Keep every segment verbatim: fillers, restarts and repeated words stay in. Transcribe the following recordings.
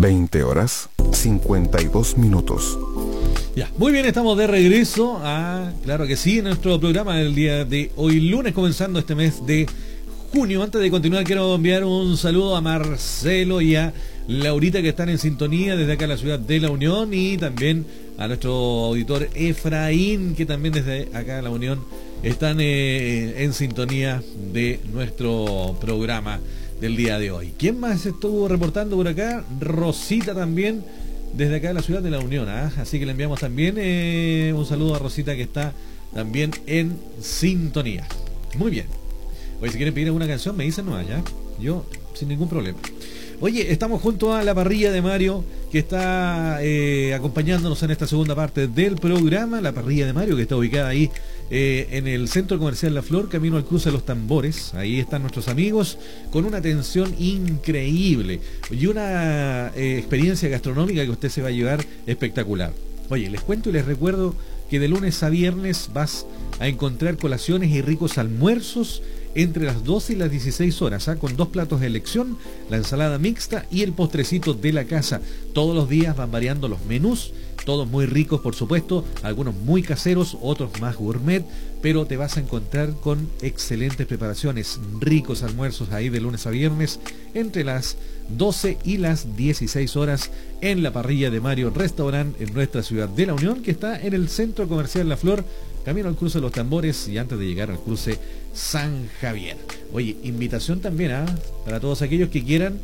veinte horas cincuenta y dos minutos. Ya, muy bien, estamos de regreso a, claro que sí, en nuestro programa del día de hoy, lunes, comenzando este mes de junio. Antes de continuar, quiero enviar un saludo a Marcelo y a Laurita, que están en sintonía desde acá en la ciudad de La Unión, y también a nuestro auditor Efraín, que también desde acá en La Unión están eh, en sintonía de nuestro programa del día de hoy. ¿Quién más estuvo reportando por acá? Rosita también, desde acá de la ciudad de La Unión, ¿eh? Así que le enviamos también eh, un saludo a Rosita, que está también en sintonía. Muy bien. Oye, si quieren pedir alguna canción, me dicen no allá. Yo, sin ningún problema. Oye, estamos junto a la parrilla de Mario, que está eh, acompañándonos en esta segunda parte del programa. La parrilla de Mario, que está ubicada ahí eh, en el Centro Comercial La Flor, camino al cruce de los Tambores. Ahí están nuestros amigos, con una atención increíble y una eh, experiencia gastronómica que usted se va a llevar espectacular. Oye, les cuento y les recuerdo que de lunes a viernes vas a encontrar colaciones y ricos almuerzos entre las doce y las dieciséis horas, ¿eh? Con dos platos de elección, la ensalada mixta y el postrecito de la casa. Todos los días van variando los menús, todos muy ricos, por supuesto, algunos muy caseros, otros más gourmet, pero te vas a encontrar con excelentes preparaciones, ricos almuerzos ahí de lunes a viernes entre las doce y las dieciséis horas en la parrilla de Mario Restaurant, en nuestra ciudad de La Unión, que está en el Centro Comercial La Flor, camino al cruce de los Tambores y antes de llegar al cruce San Javier. Oye, invitación también ¿eh? para todos aquellos que quieran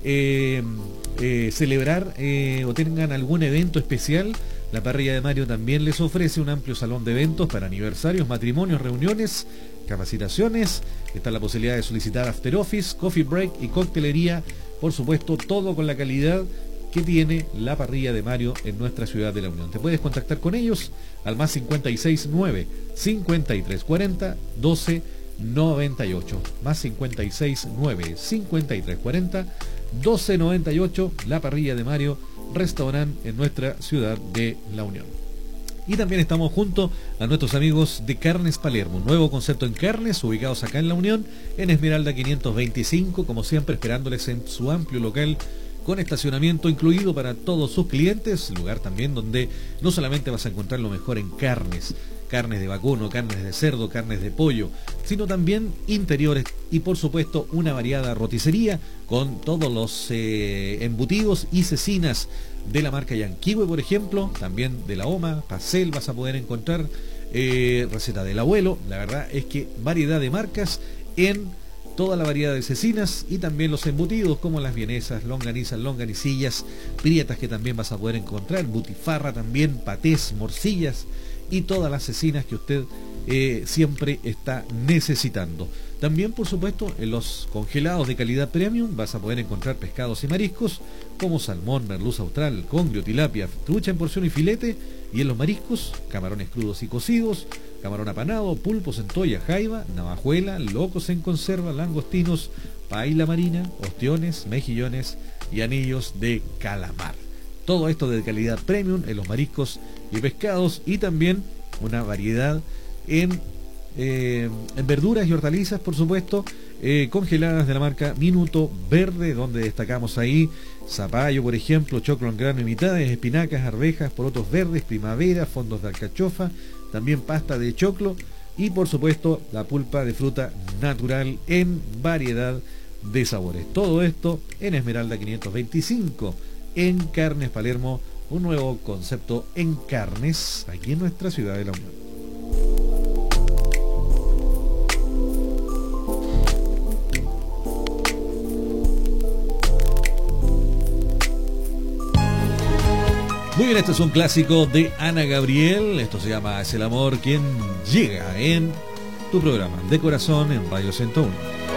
eh, eh, celebrar eh, o tengan algún evento especial. La parrilla de Mario también les ofrece un amplio salón de eventos para aniversarios, matrimonios, reuniones, capacitaciones. Está la posibilidad de solicitar after office, coffee break y coctelería. Por supuesto, todo con la calidad que tiene la parrilla de Mario en nuestra ciudad de La Unión. Te puedes contactar con ellos al más cincuenta y seis nueve, cincuenta y tres cuarenta, doce noventa y ocho. Más cincuenta y seis nueve, cincuenta y tres cuarenta, doce noventa y ocho. La parrilla de Mario Restaurant en nuestra ciudad de La Unión. Y también estamos junto a nuestros amigos de Carnes Palermo, un nuevo concepto en carnes, ubicados acá en La Unión, en Esmeralda quinientos veinticinco, como siempre esperándoles en su amplio local con estacionamiento incluido para todos sus clientes, lugar también donde no solamente vas a encontrar lo mejor en carnes, carnes de vacuno, carnes de cerdo, carnes de pollo, sino también interiores y por supuesto una variada roticería con todos los eh, embutidos y cecinas de la marca Yanquihue, por ejemplo, también de la OMA, Pacel vas a poder encontrar, eh, receta del abuelo. La verdad es que variedad de marcas en toda la variedad de cecinas y también los embutidos como las vienesas, longanizas, longanicillas, prietas que también vas a poder encontrar, butifarra también, patés, morcillas y todas las cecinas que usted eh, siempre está necesitando. También, por supuesto, en los congelados de calidad premium vas a poder encontrar pescados y mariscos como salmón, merluza austral, congrio, tilapia, trucha en porción y filete, y en los mariscos, camarones crudos y cocidos, camarón apanado, pulpo, centolla, jaiba, navajuela, locos en conserva, langostinos, paila marina, ostiones, mejillones y anillos de calamar. Todo esto de calidad premium en los mariscos y pescados, y también una variedad en, eh, en verduras y hortalizas, por supuesto, eh, congeladas de la marca Minuto Verde, donde destacamos ahí zapallo, por ejemplo, choclo en grano y mitades, espinacas, arvejas, porotos verdes, primavera, fondos de alcachofa, también pasta de choclo y por supuesto la pulpa de fruta natural en variedad de sabores. Todo esto en Esmeralda quinientos veinticinco, en Carnes Palermo, un nuevo concepto en carnes aquí en nuestra ciudad de La Unión. Muy bien, este es un clásico de Ana Gabriel. Esto se llama Es el amor quien llega en tu programa de corazón en Radio ciento uno.